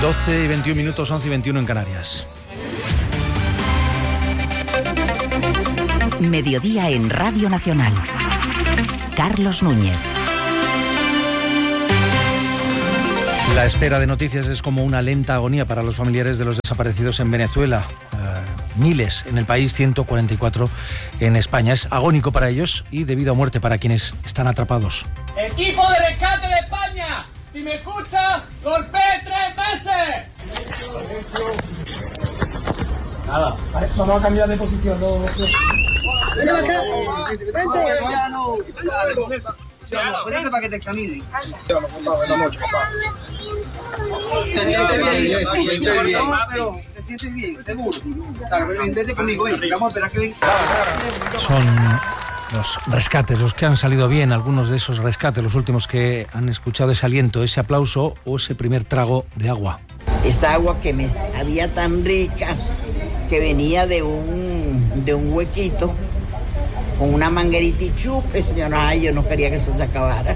12 y 21 minutos, 11 y 21 en Canarias. Mediodía en Radio Nacional. Carlos Núñez. La espera de noticias es como una lenta agonía para los familiares de los desaparecidos en Venezuela. Miles en el país, 144 en España. Es agónico para ellos y de vida o muerte para quienes están atrapados. ¡Equipo de rescate de España! Si me escucha, golpee 3 veces. Nada. Vale, vamos a cambiar de posición. Ponete para que te examinen. ¿Te sientes bien? Pero te sientes bien, seguro. Vete conmigo, vamos a esperar que venga. Son los rescates, los que han salido bien, algunos de esos rescates, los últimos que han escuchado ese aliento, ese aplauso o ese primer trago de agua. Esa agua que me sabía tan rica, que venía de un huequito, con una manguerita y chupe, señora. Ay, yo no quería que eso se acabara.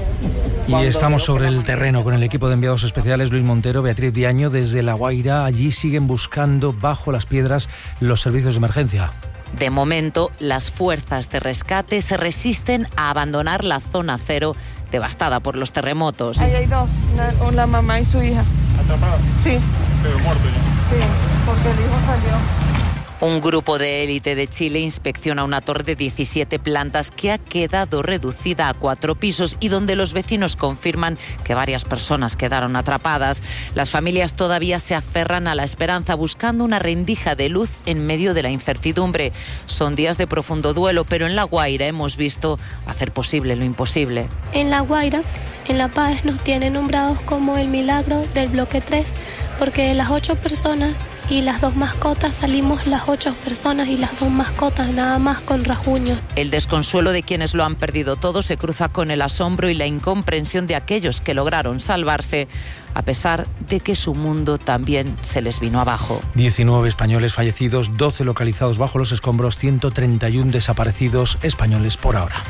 Y estamos sobre el terreno con el equipo de enviados especiales Luis Montero, Beatriz Diaño, desde La Guaira. Allí siguen buscando bajo las piedras los servicios de emergencia. De momento, las fuerzas de rescate se resisten a abandonar la zona cero devastada por los terremotos. Ahí hay dos, la mamá y su hija. ¿Atrapada? Sí. Pero muerto ya. Sí, porque el hijo salió. Un grupo de élite de Chile inspecciona una torre de 17 plantas que ha quedado reducida a 4 pisos y donde los vecinos confirman que varias personas quedaron atrapadas. Las familias todavía se aferran a la esperanza buscando una rendija de luz en medio de la incertidumbre. Son días de profundo duelo, pero en La Guaira hemos visto hacer posible lo imposible. En La Guaira, en La Paz, nos tienen nombrados como el milagro del bloque 3, porque las 8 personas y las 2 mascotas salimos las 8 personas y las 2 mascotas, nada más con rasguños. El desconsuelo de quienes lo han perdido todo se cruza con el asombro y la incomprensión de aquellos que lograron salvarse, a pesar de que su mundo también se les vino abajo. 19 españoles fallecidos, 12 localizados bajo los escombros, 131 desaparecidos españoles por ahora.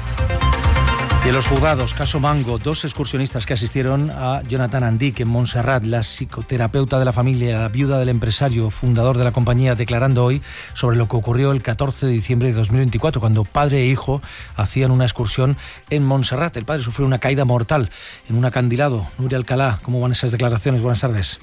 Y en los juzgados, caso Mango, 2 excursionistas que asistieron a Jonathan Andic en Montserrat, la psicoterapeuta de la familia, la viuda del empresario, fundador de la compañía, declarando hoy sobre lo que ocurrió el 14 de diciembre de 2024, cuando padre e hijo hacían una excursión en Montserrat. El padre sufrió una caída mortal en un acantilado. Nuria Alcalá, ¿cómo van esas declaraciones? Buenas tardes.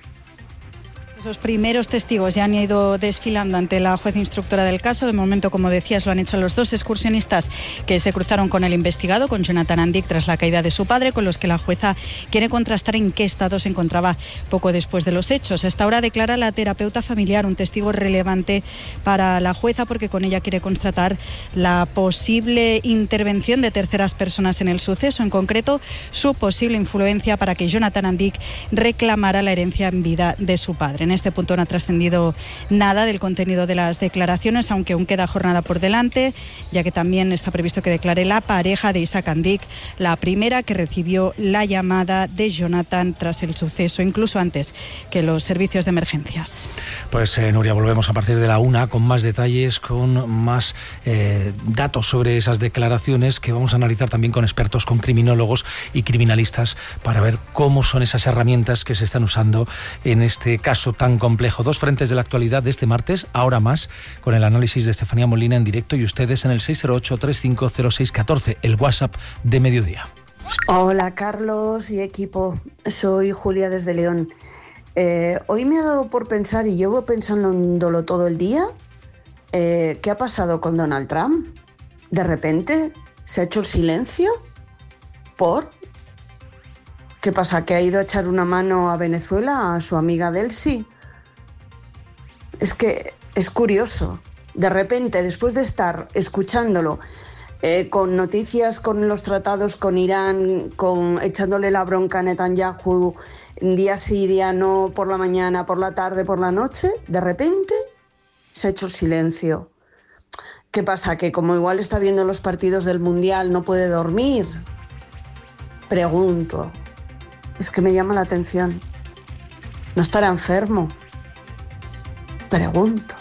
Esos primeros testigos ya han ido desfilando ante la jueza instructora del caso. De momento, como decías, lo han hecho los 2 excursionistas que se cruzaron con el investigado, con Jonathan Andic, tras la caída de su padre, con los que la jueza quiere contrastar en qué estado se encontraba poco después de los hechos. Hasta ahora declara la terapeuta familiar, un testigo relevante para la jueza, porque con ella quiere constatar la posible intervención de terceras personas en el suceso, en concreto su posible influencia para que Jonathan Andic reclamara la herencia en vida de su padre. En este punto no ha trascendido nada del contenido de las declaraciones, aunque aún queda jornada por delante, ya que también está previsto que declare la pareja de Isaac Andic, la primera que recibió la llamada de Jonathan tras el suceso, incluso antes que los servicios de emergencias. Pues Nuria, volvemos a partir de la 1 con más detalles, con más datos sobre esas declaraciones que vamos a analizar también con expertos, con criminólogos y criminalistas, para ver cómo son esas herramientas que se están usando en este caso tan complejo. 2 frentes de la actualidad de este martes, ahora más, con el análisis de Estefanía Molina en directo y ustedes en el 608-350614, el WhatsApp de Mediodía. Hola Carlos y equipo, soy Julia desde León. Hoy me ha dado por pensar, y llevo pensándolo todo el día, ¿qué ha pasado con Donald Trump? De repente se ha hecho el silencio. ¿Por? ¿Qué pasa? ¿Que ha ido a echar una mano a Venezuela, a su amiga Delcy? Es que es curioso. De repente, después de estar escuchándolo con noticias, con los tratados con Irán, echándole la bronca a Netanyahu, día sí, día no, por la mañana, por la tarde, por la noche, de repente se ha hecho el silencio. ¿Qué pasa? ¿Que como igual está viendo los partidos del Mundial no puede dormir? Pregunto. Es que me llama la atención. ¿No estará enfermo? Pregunto.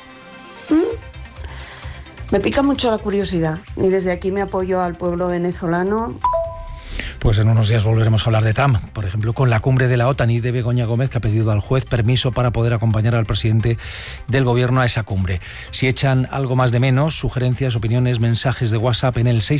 Me pica mucho la curiosidad y desde aquí me apoyo al pueblo venezolano. Pues en unos días volveremos a hablar de Trump, por ejemplo, con la cumbre de la OTAN y de Begoña Gómez, que ha pedido al juez permiso para poder acompañar al presidente del gobierno a esa cumbre. Si echan algo más de menos, sugerencias, opiniones, mensajes de WhatsApp en el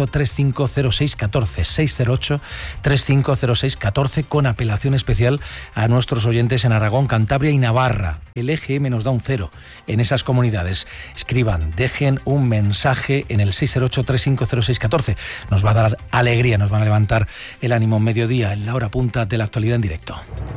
608-350614, 608-350614, con apelación especial a nuestros oyentes en Aragón, Cantabria y Navarra. El EGM nos da un 0 en esas comunidades. Escriban, dejen un mensaje en el 608-350614. Nos va a dar alegría, nos van a levantar el ánimo en mediodía, en la hora punta de la actualidad en directo.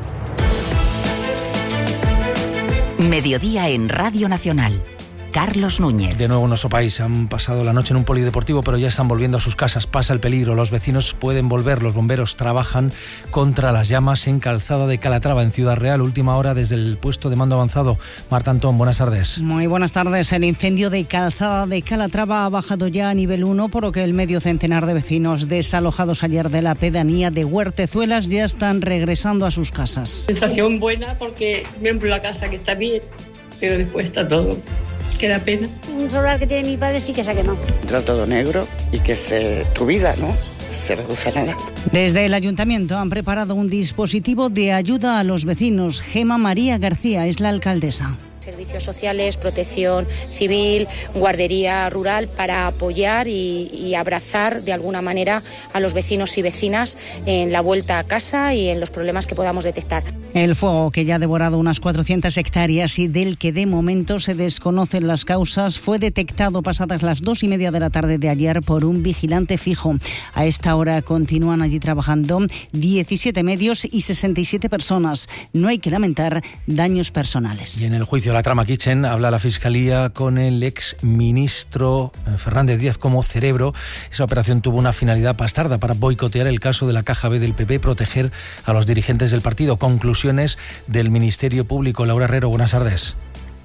Mediodía en Radio Nacional. Carlos Núñez. De nuevo en nuestro país. Han pasado la noche en un polideportivo, pero ya están volviendo a sus casas. Pasa el peligro. Los vecinos pueden volver. Los bomberos trabajan contra las llamas en Calzada de Calatrava, en Ciudad Real. Última hora desde el puesto de mando avanzado. Marta Antón, buenas tardes. Muy buenas tardes. El incendio de Calzada de Calatrava ha bajado ya a nivel 1, por lo que el medio centenar de vecinos desalojados ayer de la pedanía de Huertezuelas ya están regresando a sus casas. Sensación buena porque miembro la casa que está bien, pero después está todo. Que da pena. Un solar que tiene mi padre sí que se ha quemado. Entra todo negro y que tu vida, ¿no? Se reduce a nada. Desde el ayuntamiento han preparado un dispositivo de ayuda a los vecinos. Gema María García es la alcaldesa. Servicios sociales, protección civil, guardería rural, para apoyar y abrazar de alguna manera a los vecinos y vecinas en la vuelta a casa y en los problemas que podamos detectar. El fuego, que ya ha devorado unas 400 hectáreas y del que de momento se desconocen las causas, fue detectado pasadas las 2:30 de la tarde de ayer por un vigilante fijo. A esta hora continúan allí trabajando 17 medios y 67 personas. No hay que lamentar daños personales. Y en el juicio la trama Kitchen habla la Fiscalía con el exministro Fernández Díaz como cerebro. Esa operación tuvo una finalidad bastarda para boicotear el caso de la Caja B del PP y proteger a los dirigentes del partido. Conclusiones del Ministerio Público. Laura Herrero, buenas tardes.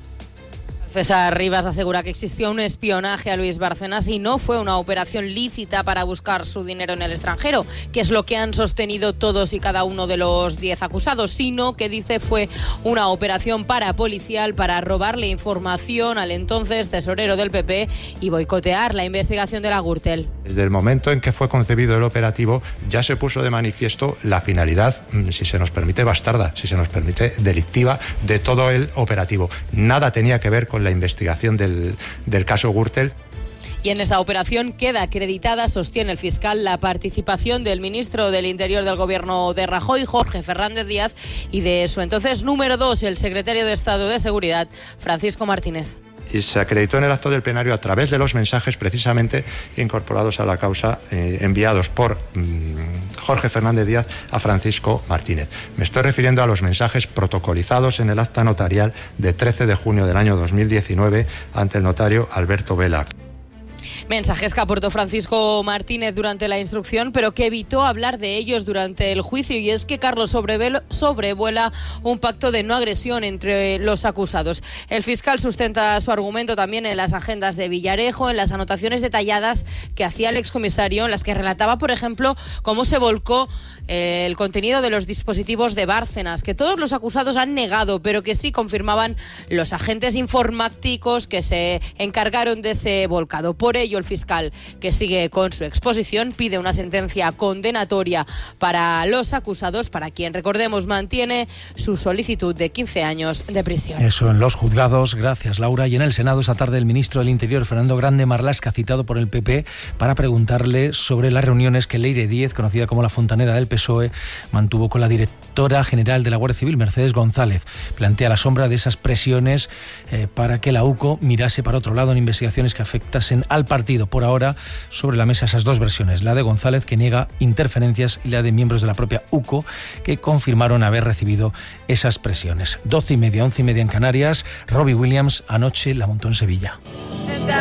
César Rivas asegura que existió un espionaje a Luis Bárcenas y no fue una operación lícita para buscar su dinero en el extranjero, que es lo que han sostenido todos y cada uno de los 10 acusados, sino que dice fue una operación parapolicial para robarle información al entonces tesorero del PP y boicotear la investigación de la Gürtel. Desde el momento en que fue concebido el operativo ya se puso de manifiesto la finalidad, si se nos permite bastarda, si se nos permite delictiva, de todo el operativo. Nada tenía que ver con la investigación del caso Gürtel. Y en esta operación queda acreditada, sostiene el fiscal, la participación del ministro del Interior del gobierno de Rajoy, Jorge Fernández Díaz, y de su entonces número 2, el secretario de Estado de Seguridad, Francisco Martínez. Y se acreditó en el acto del plenario a través de los mensajes precisamente incorporados a la causa, enviados por Jorge Fernández Díaz a Francisco Martínez. Me estoy refiriendo a los mensajes protocolizados en el acta notarial de 13 de junio del año 2019 ante el notario Alberto Vela. Mensajes que aportó Francisco Martínez durante la instrucción, pero que evitó hablar de ellos durante el juicio, y es que Carlos sobrevuela un pacto de no agresión entre los acusados. El fiscal sustenta su argumento también en las agendas de Villarejo, en las anotaciones detalladas que hacía el excomisario, en las que relataba, por ejemplo, cómo se volcó el contenido de los dispositivos de Bárcenas, que todos los acusados han negado, pero que sí confirmaban los agentes informáticos que se encargaron de ese volcado. Por ello, el fiscal, que sigue con su exposición, pide una sentencia condenatoria para los acusados, para quien, recordemos, mantiene su solicitud de 15 años de prisión. Eso en los juzgados. Gracias, Laura. Y en el Senado esta tarde el ministro del Interior, Fernando Grande Marlaska, citado por el PP para preguntarle sobre las reuniones que Leire Díez, conocida como la fontanera del PSOE, mantuvo con la directora general de la Guardia Civil, Mercedes González. Plantea la sombra de esas presiones para que la UCO mirase para otro lado en investigaciones que afectasen al partido. Por ahora, sobre la mesa esas dos versiones, la de González, que niega interferencias, y la de miembros de la propia UCO, que confirmaron haber recibido esas presiones. 12:30, 11:30 en Canarias. Robbie Williams anoche la montó en Sevilla.